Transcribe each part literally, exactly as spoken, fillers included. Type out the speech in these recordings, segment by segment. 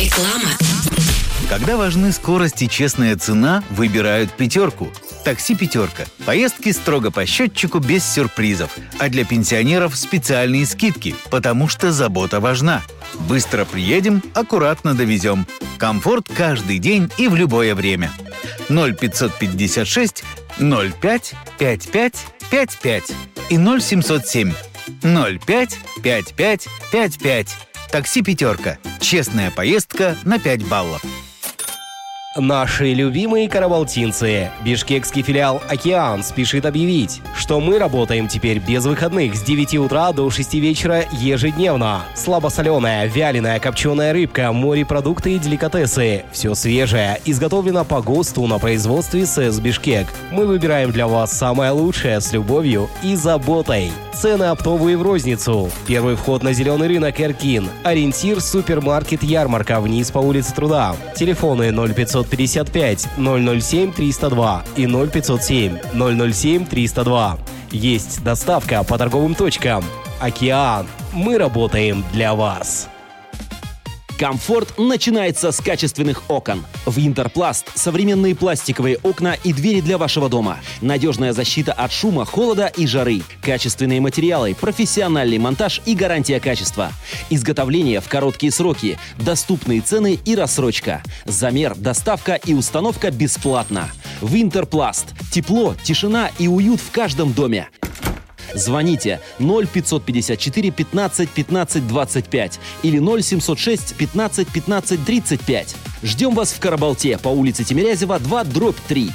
Реклама. Когда важны скорость и честная цена, выбирают «пятерку». Такси «пятерка». Поездки строго по счетчику без сюрпризов. А для пенсионеров специальные скидки, потому что забота важна. Быстро приедем, аккуратно довезем. Комфорт каждый день и в любое время. ноль пятьсот пятьдесят шесть ноль пять пять пять пять пять и ноль семьсот семь ноль пять пять пять пять пять. Такси «пятерка». Честная поездка на пять баллов. Наши любимые карабалтинцы. Бишкекский филиал «Океан» спешит объявить, что мы работаем теперь без выходных с девяти утра до шести вечера ежедневно. Слабосоленая, вяленая, копченая рыбка, морепродукты и деликатесы. Все свежее, изготовлено по ГОСТу на производстве СЭС «Бишкек». Мы выбираем для вас самое лучшее с любовью и заботой. Цены оптовые в розницу. Первый вход на зеленый рынок Эркин. Ориентир супермаркет «Ярмарка» вниз по улице Труда. Телефоны ноль пятьсот пятьдесят пять ноль ноль семь триста два и ноль пятьсот семь ноль ноль семь триста два. Есть доставка по торговым точкам. «Океан». Мы работаем для вас. Комфорт начинается с качественных окон. Винтерпласт – современные пластиковые окна и двери для вашего дома. Надежная защита от шума, холода и жары. Качественные материалы, профессиональный монтаж и гарантия качества. Изготовление в короткие сроки, доступные цены и рассрочка. Замер, доставка и установка бесплатно. Винтерпласт – тепло, тишина и уют в каждом доме. Звоните ноль пятьсот пятьдесят четыре пятнадцать пятнадцать двадцать пять или ноль семьсот шесть пятнадцать пятнадцать тридцать пять. Ждем вас в Карабалте по улице Тимирязева, два, дробь три.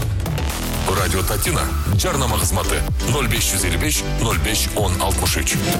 Радио Татина, Джарна Махзматы, ноль беш жүз елу беш ноль беш он алтмыш үч.